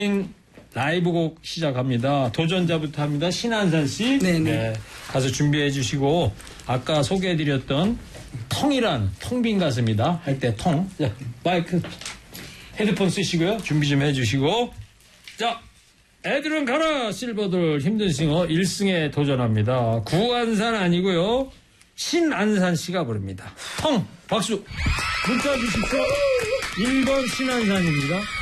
라이브 곡 시작합니다. 도전자부터 합니다. 신한산 씨. 네네. 네, 가서 준비해 주시고 아까 소개해드렸던 텅이란 텅 빈 가슴이다 할 때 텅. 자, 마이크 헤드폰 쓰시고요. 준비 좀 해주시고. 자, 애들은 가라 실버돌 힘든 싱어 1승에 도전합니다. 구안산 아니고요. 신안산 씨가 부릅니다. 텅 박수. 문자 주십시오. 1번 신안산입니다.